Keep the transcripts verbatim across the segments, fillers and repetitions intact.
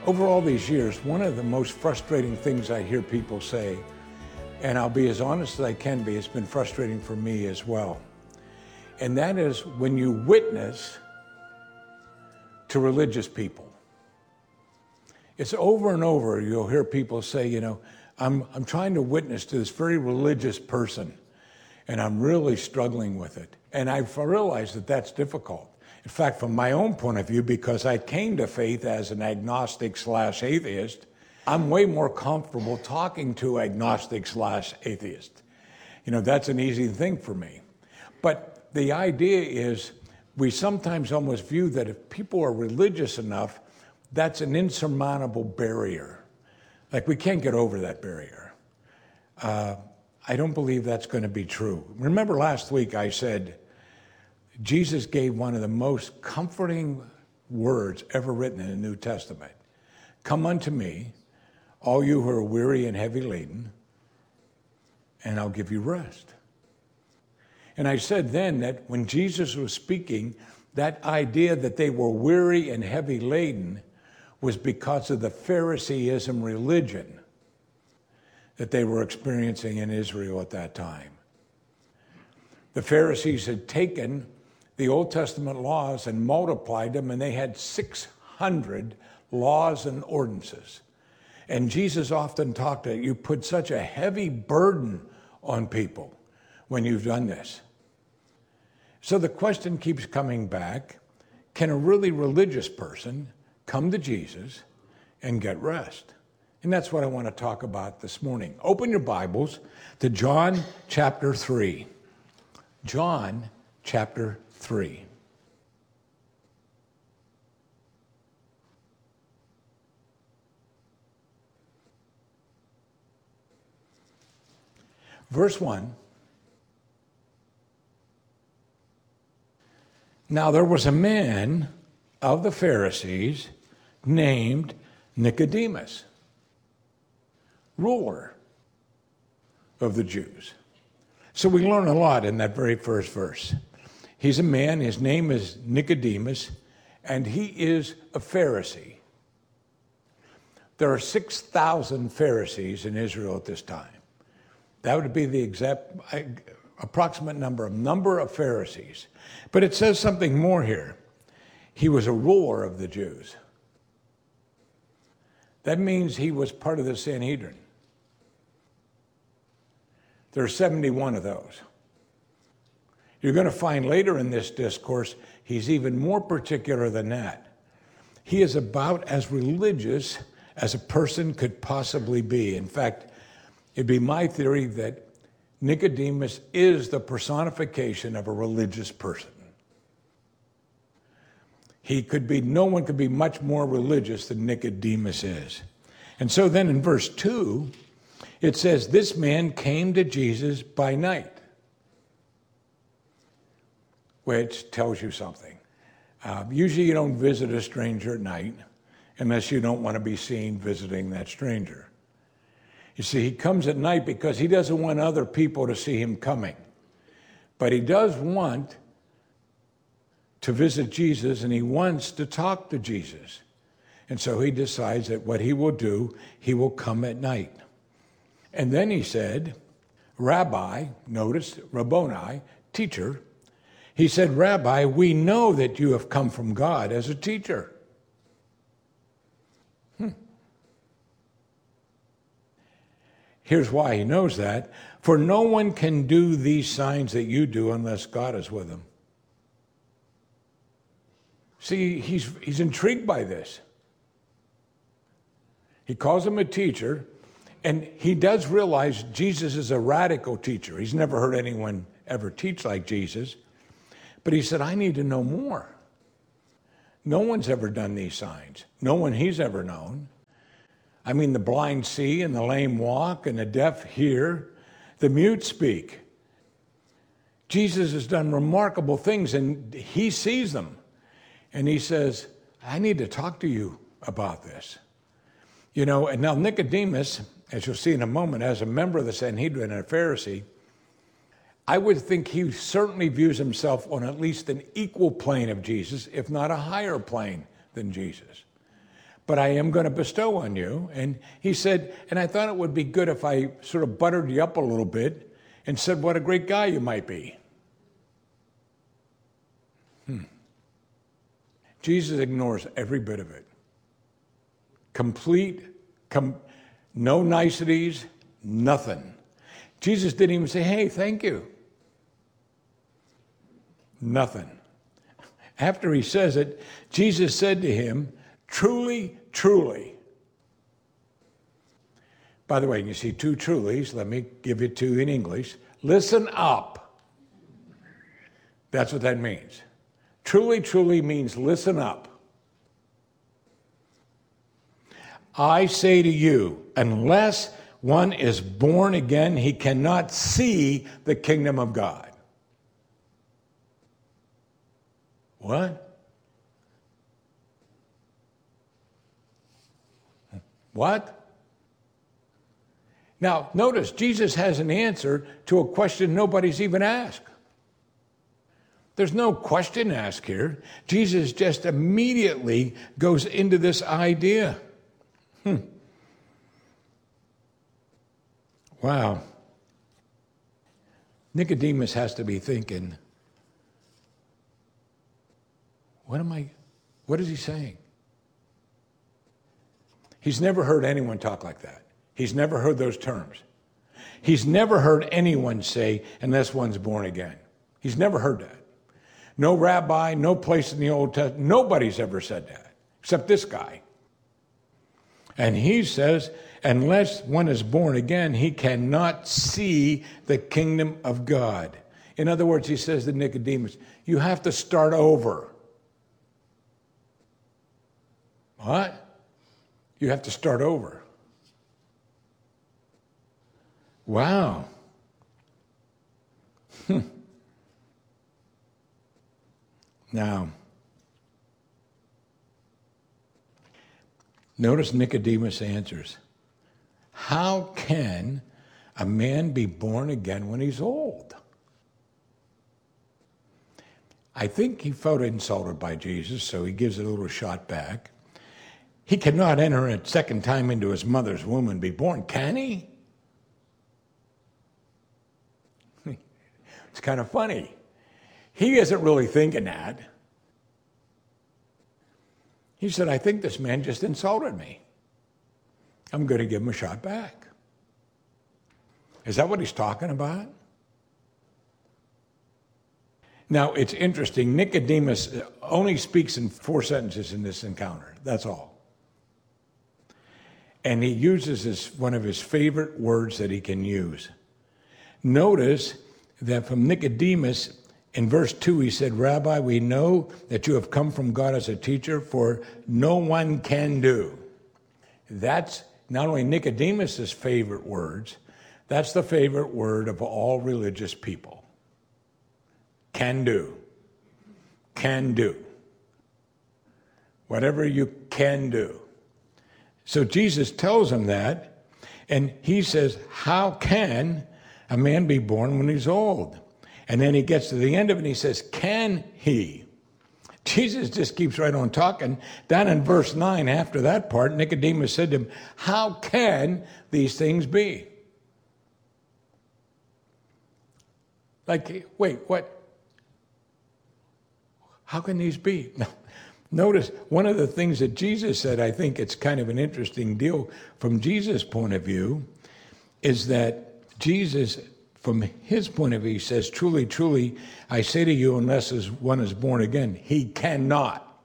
Over all these years, one of the most frustrating things I hear people say, and I'll be as honest as I can be, it's been frustrating for me as well. And that is when you witness to religious people. It's over and over, you'll hear people say, you know, I'm, I'm trying to witness to this very religious person, and I'm really struggling with it. And I've realized that that's difficult. In fact, from my own point of view, because I came to faith as an agnostic slash atheist, I'm way more comfortable talking to agnostic slash atheist. You know, that's an easy thing for me. But the idea is we sometimes almost view that if people are religious enough, that's an insurmountable barrier. Like we can't get over that barrier. Uh, I don't believe that's going to be true. Remember last week I said, Jesus gave one of the most comforting words ever written in the New Testament. Come unto me, all you who are weary and heavy laden, and I'll give you rest. And I said then that when Jesus was speaking, that idea that they were weary and heavy laden was because of the Phariseeism religion that they were experiencing in Israel at that time. The Pharisees had taken the Old Testament laws and multiplied them, and they had six hundred laws and ordinances. And Jesus often talked that you put such a heavy burden on people when you've done this. So the question keeps coming back, can a really religious person come to Jesus and get rest? And that's what I want to talk about this morning. Open your Bibles to John chapter three. John chapter three. Verse one. Now there was a man of the Pharisees named Nicodemus, ruler of the Jews. So we learn a lot in that very first verse. He's a man, his name is Nicodemus, and he is a Pharisee. There are six thousand Pharisees in Israel at this time. That would be the exact, approximate number of number of Pharisees. But it says something more here. He was a ruler of the Jews. That means he was part of the Sanhedrin. There are seventy-one of those. You're going to find later in this discourse, he's even more particular than that. He is about as religious as a person could possibly be. In fact, it'd be my theory that Nicodemus is the personification of a religious person. He could be, no one could be much more religious than Nicodemus is. And so then in verse two, it says, this man came to Jesus by night, which tells you something. Uh, usually you don't visit a stranger at night unless you don't want to be seen visiting that stranger. You see, he comes at night because he doesn't want other people to see him coming. But he does want to visit Jesus, and he wants to talk to Jesus. And so he decides that what he will do, he will come at night. And then he said, Rabbi, notice, Rabboni, teacher. He said, Rabbi, we know that you have come from God as a teacher. Hmm. Here's why he knows that. For no one can do these signs that you do unless God is with him. See, he's, he's intrigued by this. He calls him a teacher, and he does realize Jesus is a radical teacher. He's never heard anyone ever teach like Jesus. But he said, I need to know more. No one's ever done these signs. No one he's ever known. I mean, the blind see and the lame walk and the deaf hear, the mute speak. Jesus has done remarkable things and he sees them. And he says, I need to talk to you about this. You know, and now Nicodemus, as you'll see in a moment, as a member of the Sanhedrin and a Pharisee, I would think he certainly views himself on at least an equal plane of Jesus, if not a higher plane than Jesus. but I am going to bestow on you. And he said, and I thought it would be good if I sort of buttered you up a little bit and said what a great guy you might be. Hmm. Jesus ignores every bit of it. Complete, com- no niceties, nothing. Jesus didn't even say, hey, thank you. Nothing. After he says it, Jesus said to him, truly, truly. By the way, you see two trulies. Let me give you two in English. Listen up. That's what that means. Truly, truly means listen up. I say to you, unless one is born again, he cannot see the kingdom of God. What? What? Now, notice, Jesus has an answer to a question nobody's even asked. There's no question asked here. Jesus just immediately goes into this idea. Hmm. Wow. Nicodemus has to be thinking, what am I, what is he saying? He's never heard anyone talk like that. He's never heard those terms. He's never heard anyone say, unless one's born again. He's never heard that. No rabbi, no place in the Old Testament, nobody's ever said that, except this guy. And he says, unless one is born again, he cannot see the kingdom of God. In other words, he says to Nicodemus, you have to start over. What? You have to start over. Wow. Now, notice Nicodemus answers, how can a man be born again when he's old? I think he felt insulted by Jesus, so he gives it a little shot back. He cannot enter a second time into his mother's womb and be born, can he? It's kind of funny. He isn't really thinking that. He said, I think this man just insulted me. I'm going to give him a shot back. Is that what he's talking about? Now, it's interesting. Nicodemus only speaks in four sentences in this encounter. That's all. And he uses his, one of his favorite words that he can use. Notice that from Nicodemus, in verse two, he said, Rabbi, we know that you have come from God as a teacher, for no one can do. That's not only Nicodemus's favorite words, that's the favorite word of all religious people. Can do. Can do. Whatever you can do. So Jesus tells him that, and he says, how can a man be born when he's old? And then he gets to the end of it and he says, can he? Jesus just keeps right on talking. Down in verse nine, after that part, Nicodemus said to him, how can these things be? Like, wait, what? How can these be? No. Notice one of the things that Jesus said, I think it's kind of an interesting deal from Jesus' point of view, is that Jesus, from his point of view, says, truly, truly, I say to you, unless one is born again, he cannot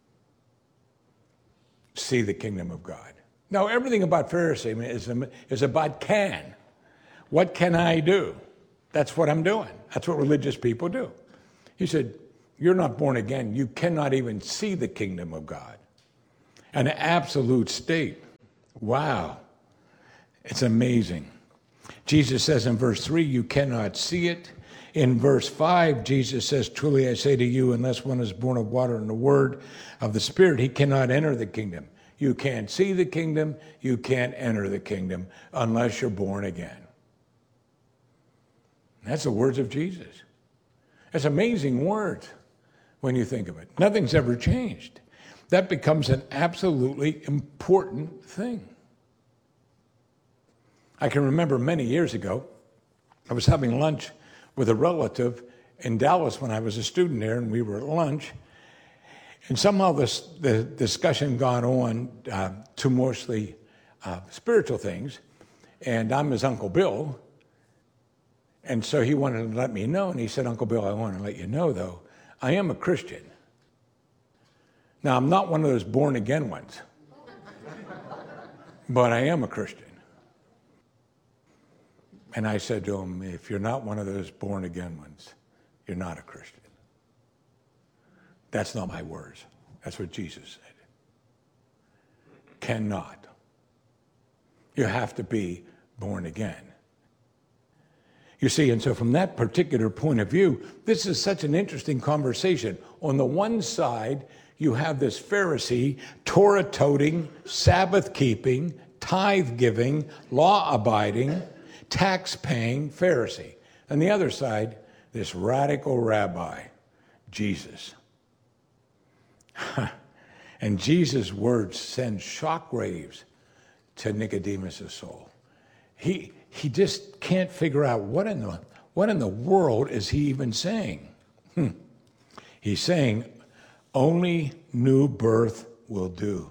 see the kingdom of God. Now, everything about Pharisee is, is about can. What can I do? That's what I'm doing. That's what religious people do. He said, you're not born again. You cannot even see the kingdom of God. An absolute state. Wow. It's amazing. Jesus says in verse three, you cannot see it. In verse five, Jesus says, truly I say to you, unless one is born of water and the word of the Spirit, he cannot enter the kingdom. You can't see the kingdom. You can't enter the kingdom unless you're born again. That's the words of Jesus. That's amazing words when you think of it. Nothing's ever changed. That becomes an absolutely important thing. I can remember many years ago, I was having lunch with a relative in Dallas when I was a student there, and we were at lunch. And somehow this, the discussion got on uh, to mostly uh, spiritual things. And I'm his Uncle Bill. And so he wanted to let me know. And he said, Uncle Bill, I want to let you know, though, I am a Christian. Now, I'm not one of those born-again ones. But I am a Christian. And I said to him, if you're not one of those born-again ones, you're not a Christian. That's not my words. That's what Jesus said. Cannot. You have to be born again. You see, and so from that particular point of view, this is such an interesting conversation. On the one side, you have this Pharisee, Torah-toting, Sabbath-keeping, tithe-giving, law-abiding, tax-paying Pharisee. On the other side, this radical rabbi, Jesus. And Jesus' words send shockwaves to Nicodemus' soul. He he just can't figure out what in the what in the world is he even saying. Hmm. He's saying only new birth will do.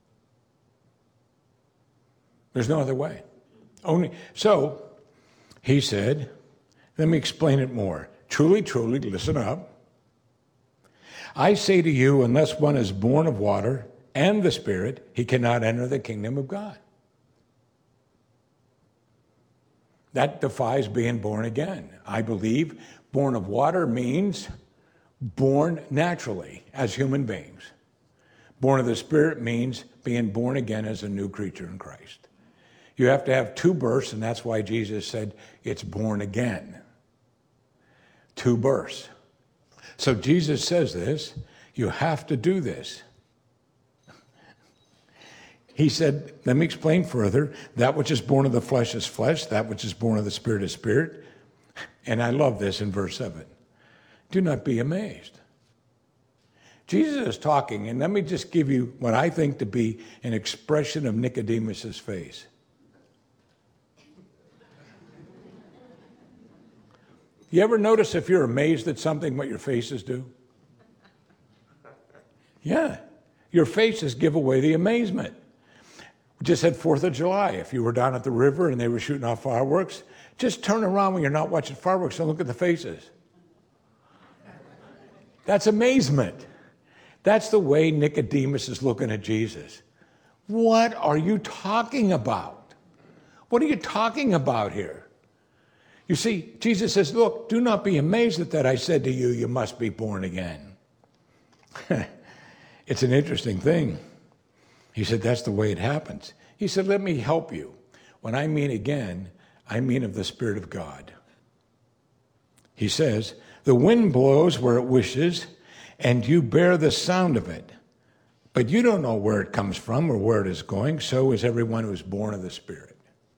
There's no other way. Only so he said, let me explain it more. Truly, truly, listen up. I say to you, unless one is born of water and the Spirit, he cannot enter the kingdom of God. That defies being born again. I believe born of water means born naturally as human beings. Born of the Spirit means being born again as a new creature in Christ. You have to have two births, and that's why Jesus said it's born again. Two births. So Jesus says this, you have to do this. He said, let me explain further. That which is born of the flesh is flesh. That which is born of the Spirit is spirit. And I love this in verse seven. Do not be amazed. Jesus is talking, and let me just give you what I think to be an expression of Nicodemus' face. You ever notice if you're amazed at something, what your faces do? Yeah, your faces give away the amazement. We just had fourth of July. If you were down at the river and they were shooting off fireworks, just turn around when you're not watching fireworks and look at the faces. That's amazement. That's the way Nicodemus is looking at Jesus. What are you talking about? What are you talking about here? You see, Jesus says, look, do not be amazed at that I said to you, you must be born again. It's an interesting thing. He said, that's the way it happens. He said, let me help you. When I mean again, I mean of the Spirit of God. He says, the wind blows where it wishes, and you bear the sound of it. But you don't know where it comes from or where it is going. So is everyone who is born of the Spirit.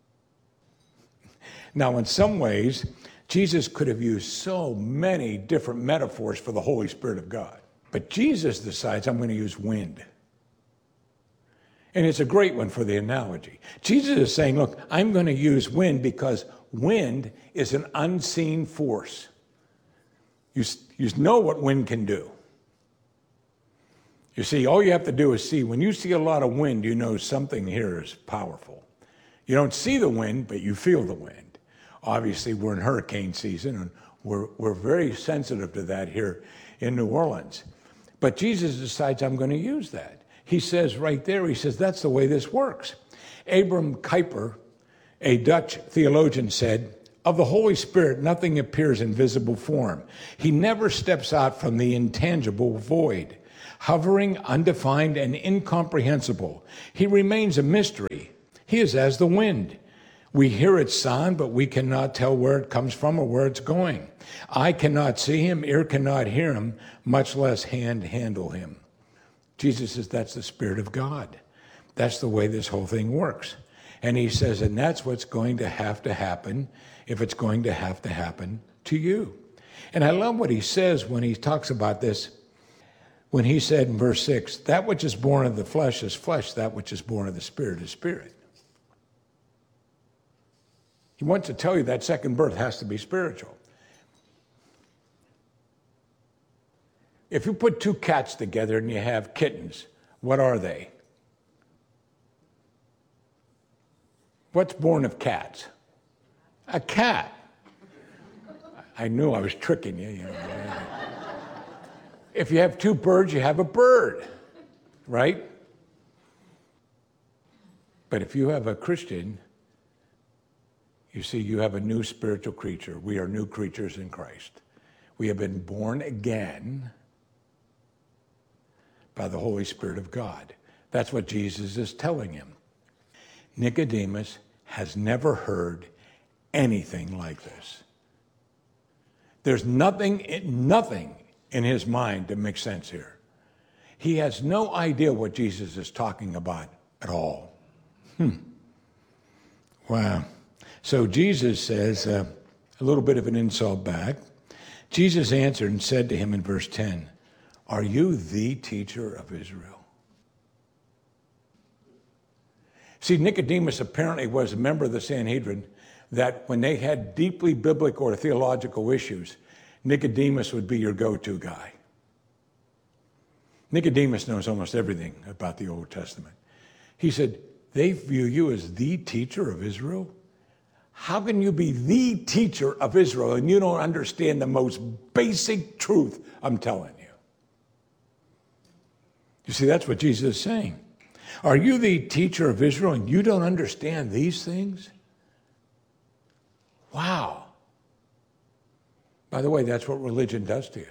Now, in some ways, Jesus could have used so many different metaphors for the Holy Spirit of God. But Jesus decides, I'm going to use wind. And it's a great one for the analogy. Jesus is saying, look, I'm going to use wind because wind is an unseen force. You, you know what wind can do. You see, all you have to do is see. When you see a lot of wind, you know something here is powerful. You don't see the wind, but you feel the wind. Obviously, we're in hurricane season, and we're, we're very sensitive to that here in New Orleans. But Jesus decides, I'm going to use that. He says right there, he says, that's the way this works. Abram Kuyper, a Dutch theologian, said, of the Holy Spirit, nothing appears in visible form. He never steps out from the intangible void, hovering, undefined, and incomprehensible. He remains a mystery. He is as the wind. We hear its sound, but we cannot tell where it comes from or where it's going. Eye cannot see him, ear cannot hear him, much less hand handle him. Jesus says that's the Spirit of God. That's the way this whole thing works. And he says, and that's what's going to have to happen if it's going to have to happen to you. And I love what he says when he talks about this. when he said in verse six, that which is born of the flesh is flesh, that which is born of the spirit is spirit. He wants to tell you that second birth has to be spiritual. If you put two cats together and you have kittens, what are they? What's born of cats? A cat. I knew I was tricking you. you know. If you have two birds, you have a bird, right? But if you have a Christian, you see, you have a new spiritual creature. We are new creatures in Christ. We have been born again by the Holy Spirit of God. That's what Jesus is telling him. Nicodemus has never heard anything like this. There's nothing, nothing in his mind that makes sense here. He has no idea what Jesus is talking about at all. Hmm. Wow. So Jesus says, uh, a little bit of an insult back. Jesus answered and said to him in verse ten, are you the teacher of Israel? See, Nicodemus apparently was a member of the Sanhedrin that when they had deeply biblical or theological issues, Nicodemus would be your go-to guy. Nicodemus knows almost everything about the Old Testament. He said, they view you as the teacher of Israel? How can you be the teacher of Israel and you don't understand the most basic truth I'm telling you? You see, that's what Jesus is saying. Are you the teacher of Israel and you don't understand these things? Wow. By the way, that's what religion does to you.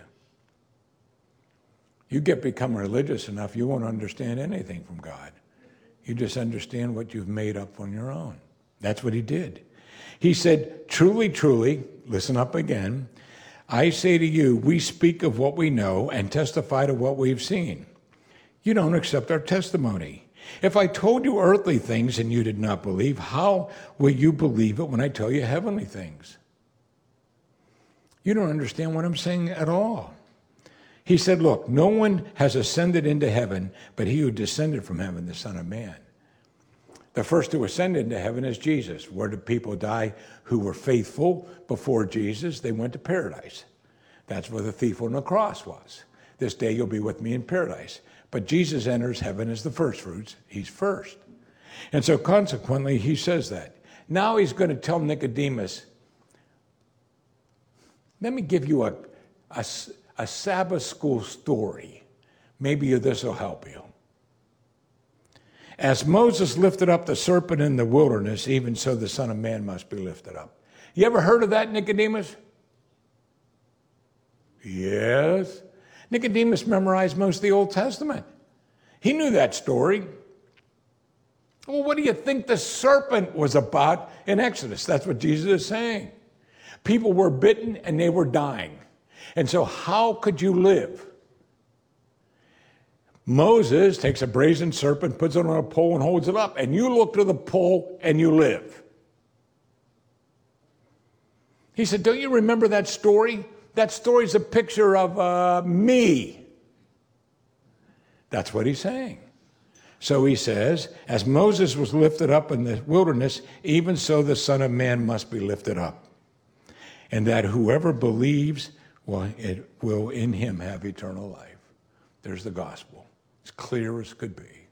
You get become religious enough, you won't understand anything from God. You just understand what you've made up on your own. That's what he did. He said, truly, truly, listen up again, I say to you, we speak of what we know and testify to what we've seen. You don't accept our testimony. If I told you earthly things and you did not believe, how will you believe it when I tell you heavenly things? You don't understand what I'm saying at all. He said, look, no one has ascended into heaven, but he who descended from heaven, the Son of Man. The first to ascend into heaven is Jesus. Where did people die who were faithful before Jesus? They went to paradise. That's where the thief on the cross was. This day you'll be with me in paradise. But Jesus enters heaven as the first fruits. He's first. And so consequently, he says that. Now he's going to tell Nicodemus, let me give you a, a, a Sabbath school story. Maybe this will help you. As Moses lifted up the serpent in the wilderness, even so the Son of Man must be lifted up. You ever heard of that, Nicodemus? Yes. Nicodemus memorized most of the Old Testament. He knew that story. Well, what do you think the serpent was about in Exodus? That's what Jesus is saying. People were bitten and they were dying. And so how could you live? Moses takes a brazen serpent, puts it on a pole and holds it up. And you look to the pole and you live. He said, don't you remember that story? That story's a picture of uh, me. That's what he's saying. So he says, as Moses was lifted up in the wilderness, even so the Son of Man must be lifted up. And that whoever believes, well, it will in him have eternal life. There's the gospel. As clear as could be.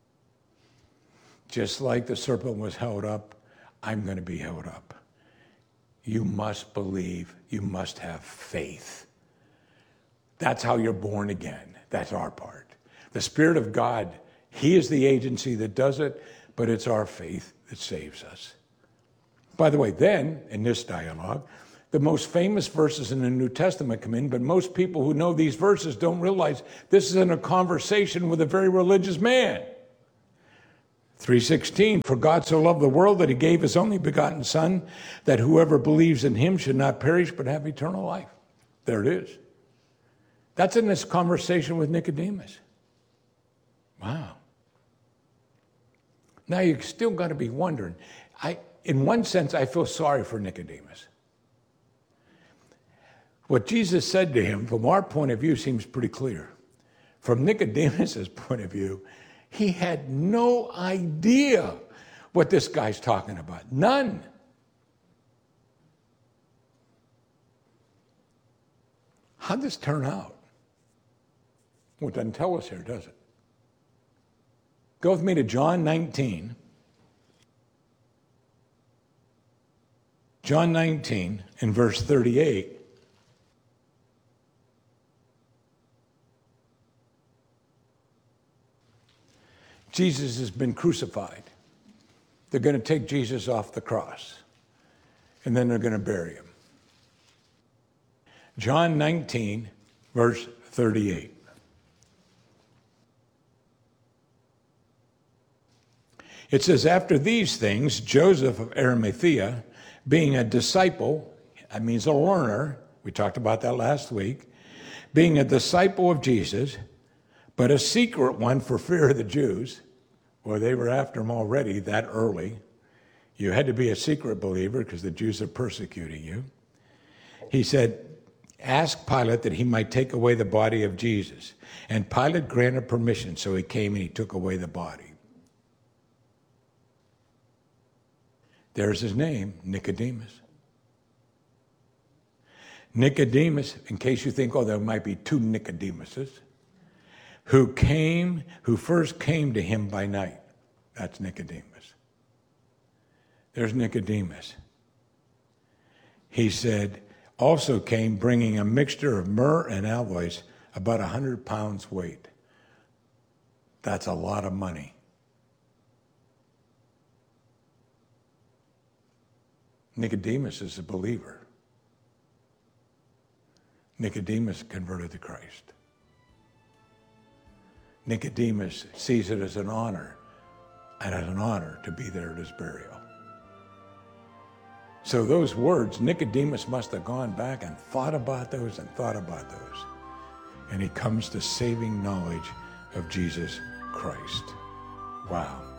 Just like the serpent was held up, I'm going to be held up. You must believe. You must have faith. That's how you're born again. That's our part. The Spirit of God, he is the agency that does it, but it's our faith that saves us. By the way, then, in this dialogue, the most famous verses in the New Testament come in, but most people who know these verses don't realize this is in a conversation with a very religious man. three sixteen, for God so loved the world that he gave his only begotten Son, that whoever believes in him should not perish but have eternal life. There it is. That's in this conversation with Nicodemus. Wow. Now you've still got to be wondering. I, in one sense, I feel sorry for Nicodemus. What Jesus said to him, from our point of view, seems pretty clear. From Nicodemus's point of view, he had no idea what this guy's talking about. None. How'd this turn out? Well, it doesn't tell us here, does it? Go with me to John nineteen. John nineteen in verse thirty-eight. Jesus has been crucified. They're going to take Jesus off the cross, and then they're going to bury him. John nineteen, verse thirty-eight. It says, after these things, Joseph of Arimathea, being a disciple, that means a learner, we talked about that last week, being a disciple of Jesus, but a secret one for fear of the Jews. Well, they were after him already that early. You had to be a secret believer because the Jews are persecuting you. He said, ask Pilate that he might take away the body of Jesus. And Pilate granted permission, so he came and he took away the body. There's his name, Nicodemus. Nicodemus, in case you think, oh, there might be two Nicodemuses, who came, who first came to him by night. That's Nicodemus. There's Nicodemus. He said, also came bringing a mixture of myrrh and aloes, about a hundred pounds weight. That's a lot of money. Nicodemus is a believer. Nicodemus converted to Christ. Nicodemus sees it as an honor, and as an honor to be there at his burial. So those words, Nicodemus must have gone back and thought about those and thought about those. And he comes to saving knowledge of Jesus Christ. Wow.